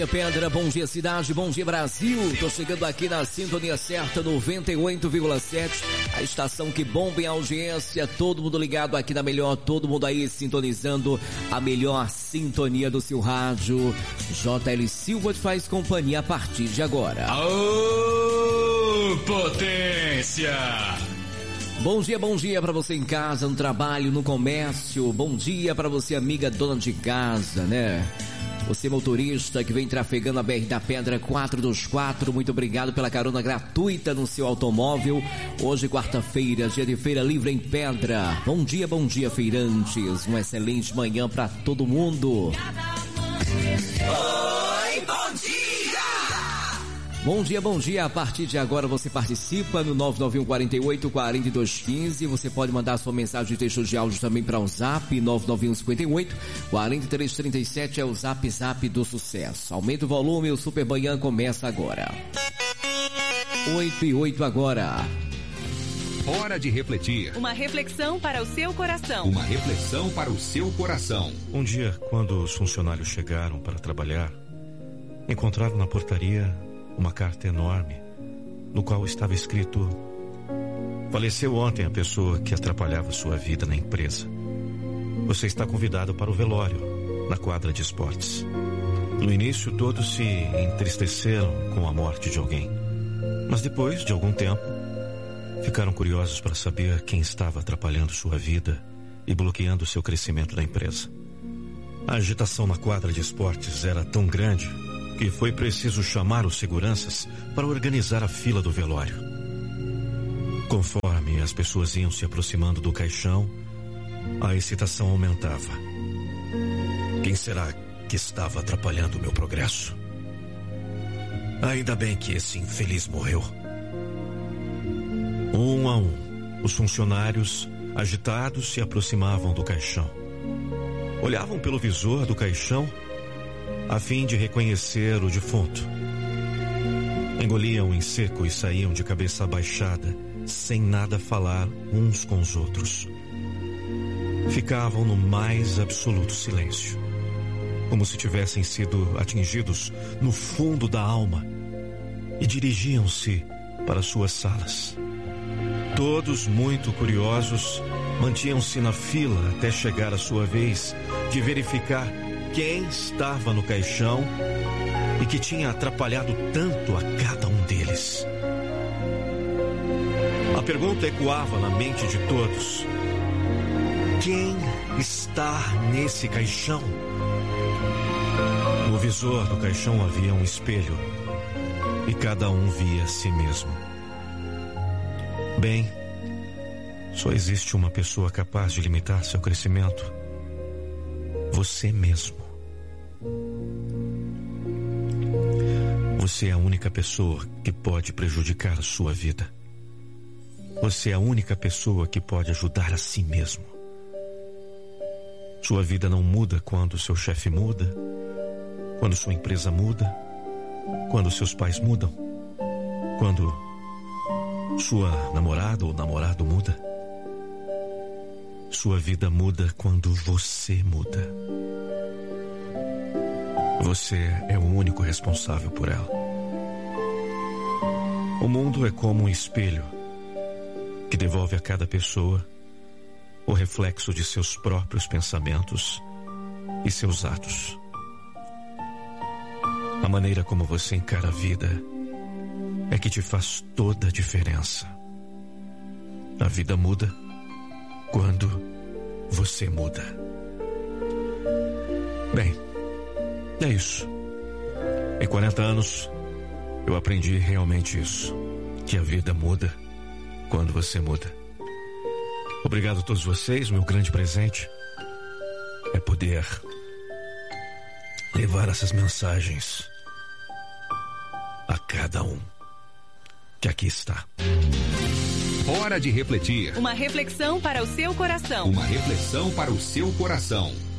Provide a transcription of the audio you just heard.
Pedra, bom dia cidade, bom dia Brasil. Tô chegando aqui na sintonia certa 98,7, a estação que bomba em audiência, todo mundo ligado aqui na melhor, todo mundo aí sintonizando a melhor sintonia do seu rádio. JL Silva te faz companhia a partir de agora. Aô, potência! Bom dia para você em casa, no trabalho, no comércio. Bom dia para você, amiga dona de casa, né? Você motorista que vem trafegando a BR da Pedra 424, muito obrigado pela carona gratuita no seu automóvel. Hoje, quarta-feira, dia de feira livre em Pedra. Bom dia, feirantes. Uma excelente manhã para todo mundo. Oi, bom dia! Bom dia. A partir de agora você participa no 99148-4215. Você pode mandar sua mensagem de texto de áudio também para o Zap 99158-4337. É o Zap do sucesso. Aumenta o volume, o Super Manhã começa agora. 8:08 agora. Hora de refletir. Uma reflexão para o seu coração. Uma reflexão para o seu coração. Um dia, quando os funcionários chegaram para trabalhar, encontraram na portaria uma carta enorme, no qual estava escrito: faleceu ontem a pessoa que atrapalhava sua vida na empresa. Você está convidado para o velório, na quadra de esportes. No início, todos se entristeceram com a morte de alguém. Mas depois de algum tempo, ficaram curiosos para saber quem estava atrapalhando sua vida e bloqueando seu crescimento na empresa. A agitação na quadra de esportes era tão grande que foi preciso chamar os seguranças para organizar a fila do velório. Conforme as pessoas iam se aproximando do caixão, a excitação aumentava. Quem será que estava atrapalhando o meu progresso? Ainda bem que esse infeliz morreu. Um a um, os funcionários, agitados, se aproximavam do caixão. Olhavam pelo visor do caixão a fim de reconhecer o defunto. Engoliam em seco e saíam de cabeça abaixada, sem nada falar uns com os outros. Ficavam no mais absoluto silêncio, como se tivessem sido atingidos no fundo da alma, e dirigiam-se para suas salas. Todos, muito curiosos, mantinham-se na fila até chegar a sua vez de verificar quem estava no caixão e que tinha atrapalhado tanto a cada um deles. A pergunta ecoava na mente de todos: quem está nesse caixão? No visor do caixão havia um espelho e cada um via a si mesmo. Bem, só existe uma pessoa capaz de limitar seu crescimento: você mesmo. Você é a única pessoa que pode prejudicar a sua vida. Você é a única pessoa que pode ajudar a si mesmo. Sua vida não muda quando seu chefe muda, quando sua empresa muda, quando seus pais mudam, quando sua namorada ou namorado muda. Sua vida muda quando você muda. Você é o único responsável por ela. O mundo é como um espelho que devolve a cada pessoa o reflexo de seus próprios pensamentos e seus atos. A maneira como você encara a vida é que te faz toda a diferença. A vida muda quando você muda. Bem, é isso. Em 40 anos, eu aprendi realmente isso, que a vida muda quando você muda. Obrigado a todos vocês. Meu grande presente é poder levar essas mensagens a cada um que aqui está. Hora de refletir. Uma reflexão para o seu coração. Uma reflexão para o seu coração.